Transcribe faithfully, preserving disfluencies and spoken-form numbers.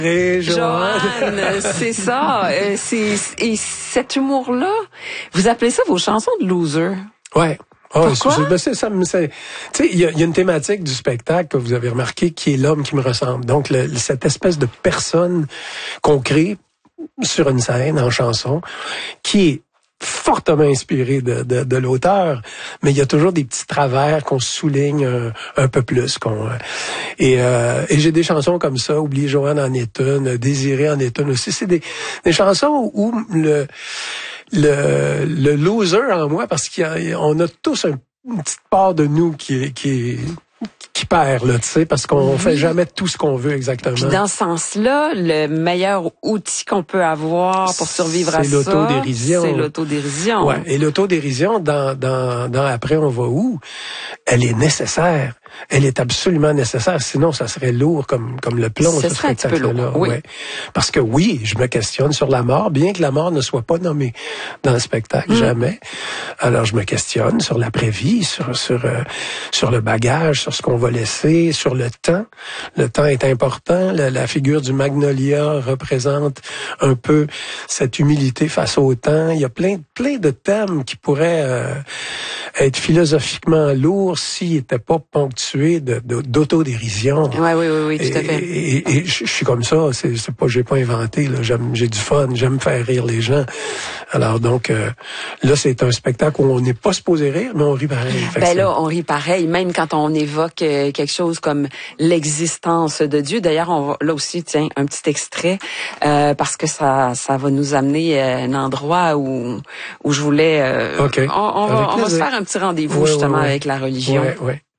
Et Joanne, Joanne, c'est ça. Euh, c'est, et cet humour-là, vous appelez ça vos chansons de loser. Ouais. Oh, Pourquoi? C'est, c'est, ça, c'est, tu sais, il y a, y a une thématique du spectacle que vous avez remarqué qui est l'homme qui me ressemble. Donc, le, cette espèce de personne qu'on crée sur une scène, en chanson, qui est fortement inspiré de, de, de l'auteur, mais il y a toujours des petits travers qu'on souligne un, un peu plus. Qu'on, et euh, et j'ai des chansons comme ça, Oublier Joanne en est une, Désiré en est une aussi. C'est des, des chansons où le, le, le loser en moi, parce qu'on a, a tous un, une petite part de nous qui est... Qui est qui perd, là, tu sais, parce qu'on oui. fait jamais tout ce qu'on veut exactement. Puis dans ce sens-là, le meilleur outil qu'on peut avoir pour survivre à ça, c'est l'autodérision. C'est l'autodérision. Ouais. Et l'autodérision, dans, dans, dans Après on va où, elle est nécessaire. Elle est absolument nécessaire. Sinon, ça serait lourd comme, comme le plomb. Ce serait un petit peu lourd, oui. Ouais. Parce que oui, je me questionne sur la mort, bien que la mort ne soit pas nommée dans le spectacle, mm. jamais. Alors, je me questionne sur l'après-vie, sur, sur, euh, sur le bagage, sur ce qu'on va laisser, sur le temps. Le temps est important. La, la figure du Magnolia représente un peu cette humilité face au temps. Il y a plein, plein de thèmes qui pourraient euh, être philosophiquement lourds s'ils n'étaient pas ponctués de, de, d'autodérision. Ouais, oui, oui, oui, tout à fait. Et, et, et je suis comme ça. C'est, c'est pas, j'ai pas inventé. Là. J'aime, j'ai du fun. J'aime faire rire les gens. Alors donc, euh, là, c'est un spectacle où on n'est pas supposé rire, mais on rit pareil. Fait ben là, on rit pareil, même quand on évoque euh, quelque chose comme l'existence de Dieu. D'ailleurs, on va, là aussi, tiens, un petit extrait, euh, parce que ça, ça va nous amener à un endroit où, où je voulais. Euh, okay. On, on va, on va se faire un petit rendez-vous ouais, justement ouais, ouais. avec la religion. Ouais, ouais.